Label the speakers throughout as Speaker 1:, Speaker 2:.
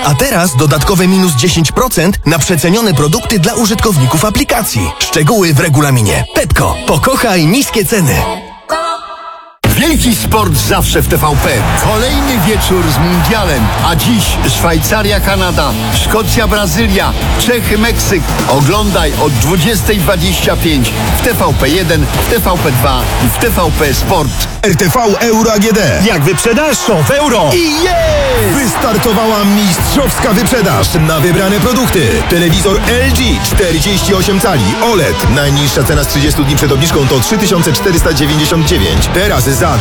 Speaker 1: A teraz dodatkowe minus 10% na przecenione produkty dla użytkowników aplikacji. Szczegóły w regulaminie. Pepko. Pokochaj niskie ceny.
Speaker 2: Wielki sport zawsze w TVP. Kolejny wieczór z mundialem, a dziś Szwajcaria, Kanada, Szkocja, Brazylia, Czechy, Meksyk. Oglądaj od 20:25 w TVP1, w TVP2 i w TVP Sport.
Speaker 3: RTV Euro AGD.
Speaker 4: Jak wyprzedaż, to w euro.
Speaker 3: I jest! Wystartowała mistrzowska wyprzedaż na wybrane produkty. Telewizor LG 48 cali OLED. Najniższa cena z 30 dni przed obniżką to 3499. Teraz za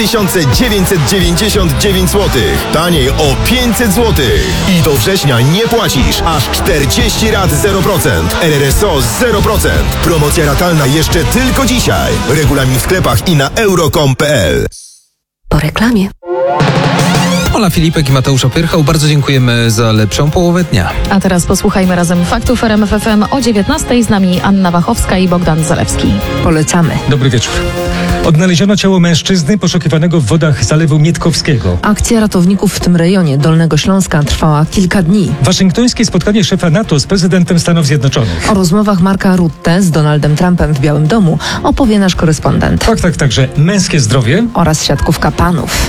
Speaker 3: 2999 zł. Taniej o 500 zł. I do września nie płacisz. Aż 40 rat 0%. RRSO 0%. Promocja ratalna jeszcze tylko dzisiaj. Regulamin w sklepach i na euro.com.pl.
Speaker 5: Po reklamie.
Speaker 6: Ola Filipek i Mateusz Opyrchał, bardzo dziękujemy za lepszą połowę dnia.
Speaker 7: A teraz posłuchajmy razem faktów RMF FM o 19:00. Z nami Anna Wachowska i Bogdan Zalewski.
Speaker 5: Polecamy.
Speaker 4: Dobry wieczór. Odnaleziono ciało mężczyzny poszukiwanego w wodach Zalewu Mietkowskiego.
Speaker 5: Akcja ratowników w tym rejonie Dolnego Śląska trwała kilka dni.
Speaker 4: Waszyngtońskie spotkanie szefa NATO z prezydentem Stanów Zjednoczonych.
Speaker 5: O rozmowach Marka Rutte z Donaldem Trumpem w Białym Domu opowie nasz korespondent.
Speaker 4: Tak, także męskie zdrowie
Speaker 5: oraz siatkówka panów.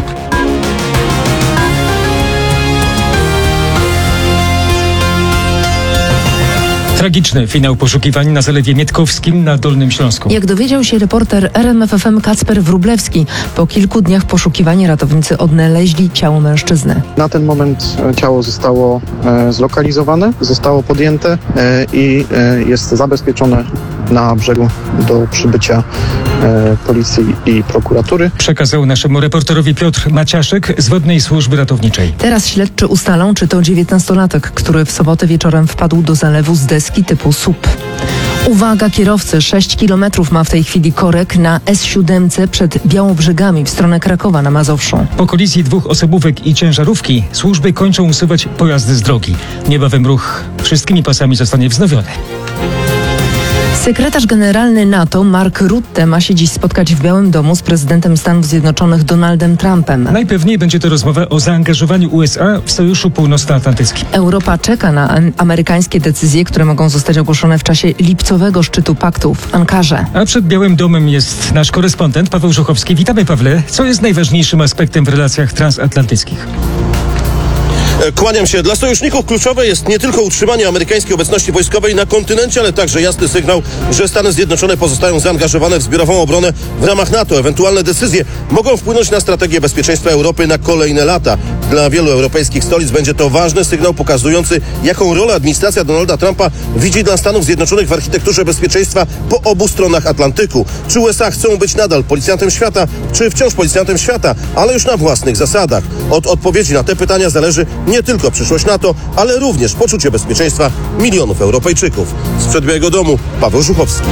Speaker 4: Tragiczny finał poszukiwań na Zalewie Mietkowskim na Dolnym Śląsku.
Speaker 5: Jak dowiedział się reporter RMF FM Kacper Wróblewski, po kilku dniach poszukiwań ratownicy odnaleźli ciało mężczyzny.
Speaker 8: Na ten moment ciało zostało zlokalizowane, zostało podjęte i jest zabezpieczone na brzegu do przybycia policji i prokuratury.
Speaker 4: Przekazał naszemu reporterowi Piotr Maciaszek z Wodnej Służby Ratowniczej.
Speaker 5: Teraz śledczy ustalą, czy to 19-latek, który w sobotę wieczorem wpadł do zalewu z deski typu SUP. Uwaga kierowcy, 6 kilometrów ma w tej chwili korek na S7 przed Białobrzegami w stronę Krakowa na Mazowszu.
Speaker 4: Po kolizji dwóch osobówek i ciężarówki służby kończą usuwać pojazdy z drogi. Niebawem ruch wszystkimi pasami zostanie wznowiony.
Speaker 5: Sekretarz generalny NATO Mark Rutte ma się dziś spotkać w Białym Domu z prezydentem Stanów Zjednoczonych Donaldem Trumpem.
Speaker 4: Najpewniej będzie to rozmowa o zaangażowaniu USA w Sojuszu Północnoatlantyckim.
Speaker 5: Europa czeka na amerykańskie decyzje, które mogą zostać ogłoszone w czasie lipcowego szczytu paktu w Ankarze.
Speaker 4: A przed Białym Domem jest nasz korespondent Paweł Żuchowski. Witamy, Pawle. Co jest najważniejszym aspektem w relacjach transatlantyckich?
Speaker 9: Kłaniam się. Dla sojuszników kluczowe jest nie tylko utrzymanie amerykańskiej obecności wojskowej na kontynencie, ale także jasny sygnał, że Stany Zjednoczone pozostają zaangażowane w zbiorową obronę w ramach NATO. Ewentualne decyzje mogą wpłynąć na strategię bezpieczeństwa Europy na kolejne lata. Dla wielu europejskich stolic będzie to ważny sygnał pokazujący, jaką rolę administracja Donalda Trumpa widzi dla Stanów Zjednoczonych w architekturze bezpieczeństwa po obu stronach Atlantyku. Czy USA chcą być nadal policjantem świata, czy wciąż policjantem świata, ale już na własnych zasadach? Od odpowiedzi na te pytania zależy nie tylko przyszłość NATO, ale również poczucie bezpieczeństwa milionów Europejczyków. Sprzed Białego Domu Paweł Żuchowski.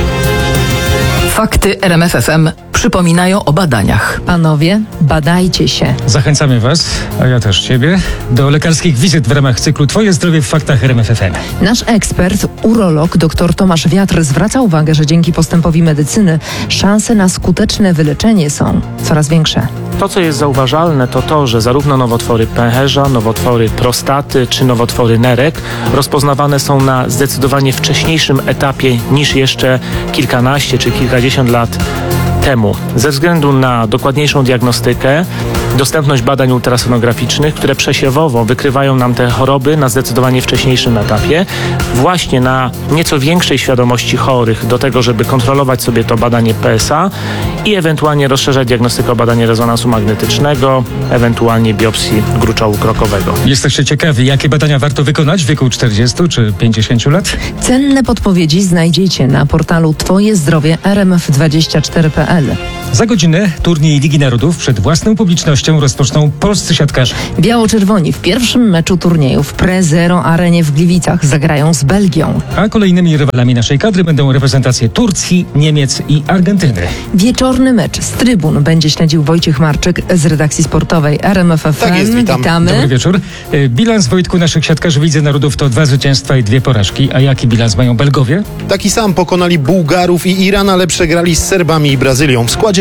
Speaker 10: Fakty RMF FM przypominają o badaniach.
Speaker 5: Panowie, badajcie się.
Speaker 4: Zachęcamy Was, a ja też Ciebie, do lekarskich wizyt w ramach cyklu Twoje zdrowie w faktach RMF FM.
Speaker 5: Nasz ekspert, urolog dr Tomasz Wiatr zwraca uwagę, że dzięki postępowi medycyny szanse na skuteczne wyleczenie są coraz większe.
Speaker 11: To, co jest zauważalne, to to, że zarówno nowotwory pęcherza, nowotwory prostaty czy nowotwory nerek rozpoznawane są na zdecydowanie wcześniejszym etapie niż jeszcze kilkanaście czy kilkadziesiąt lat temu. Ze względu na dokładniejszą diagnostykę, dostępność badań ultrasonograficznych, które przesiewowo wykrywają nam te choroby na zdecydowanie wcześniejszym etapie, właśnie na nieco większej świadomości chorych do tego, żeby kontrolować sobie to badanie PSA i ewentualnie rozszerzać diagnostykę o badanie rezonansu magnetycznego, ewentualnie biopsji gruczołu krokowego.
Speaker 4: Jesteście ciekawi, jakie badania warto wykonać w wieku 40 czy 50 lat?
Speaker 5: Cenne podpowiedzi znajdziecie na portalu Twoje zdrowie rmf24.pl.
Speaker 4: Za godzinę turniej Ligi Narodów przed własną publicznością rozpoczną polscy siatkarze.
Speaker 5: Biało-czerwoni w pierwszym meczu turnieju w Pre-Zero Arenie w Gliwicach zagrają z Belgią.
Speaker 4: A kolejnymi rywalami naszej kadry będą reprezentacje Turcji, Niemiec i Argentyny.
Speaker 5: Wieczorny mecz z trybun będzie śledził Wojciech Marczyk z redakcji sportowej RMF FM.
Speaker 12: Tak jest,
Speaker 5: witamy.
Speaker 4: Dobry wieczór. Bilans, Wojtku, naszych siatkarzy w Lidze Narodów to 2 zwycięstwa i 2 porażki. A jaki bilans mają Belgowie?
Speaker 12: Taki sam, pokonali Bułgarów i Iran, ale przegrali z Serbami i Brazylią. W składzie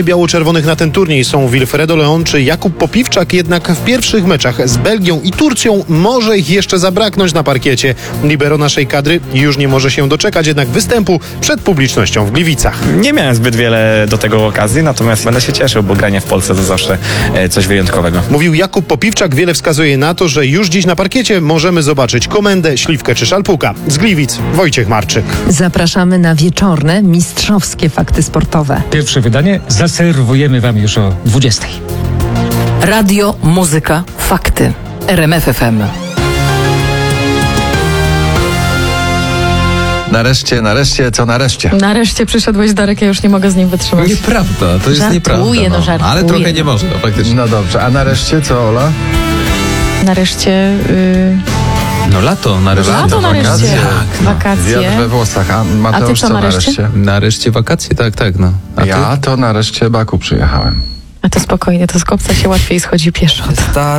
Speaker 12: biało-czerwonych na ten turniej są Wilfredo Leon czy Jakub Popiwczak, jednak w pierwszych meczach z Belgią i Turcją może ich jeszcze zabraknąć na parkiecie. Libero naszej kadry już nie może się doczekać jednak występu przed publicznością w Gliwicach.
Speaker 13: Nie miałem zbyt wiele do tego okazji, natomiast będę się cieszył, bo granie w Polsce to zawsze coś wyjątkowego.
Speaker 12: Mówił Jakub Popiwczak, wiele wskazuje na to, że już dziś na parkiecie możemy zobaczyć Komendę, Śliwkę czy Szalpuka. Z Gliwic Wojciech Marczyk.
Speaker 5: Zapraszamy na wieczorne, mistrzowskie fakty sportowe.
Speaker 4: Pierwsze wydanie zaserwujemy wam już o 20:00.
Speaker 10: Radio, muzyka, fakty. RMF FM.
Speaker 14: Nareszcie, co nareszcie?
Speaker 7: Nareszcie przyszedłeś, Darek, ja już nie mogę z nim wytrzymać.
Speaker 6: Nieprawda, to jest
Speaker 7: Żartuję,
Speaker 6: nieprawda.
Speaker 7: żartuję.
Speaker 6: Ale trochę nie można, faktycznie.
Speaker 14: No dobrze, a nareszcie co, Ola?
Speaker 7: Nareszcie...
Speaker 6: No lato, nareszcie.
Speaker 7: Lato nareszcie.
Speaker 14: wakacje.
Speaker 7: Wakacje.
Speaker 14: Wiatr we włosach, a
Speaker 7: A
Speaker 14: Mateusz
Speaker 7: ty co nareszcie?
Speaker 6: Nareszcie wakacje, tak, no. A ty?
Speaker 14: Ja to nareszcie Baku przyjechałem.
Speaker 7: A to spokojnie, to z kopca się łatwiej schodzi pieszo.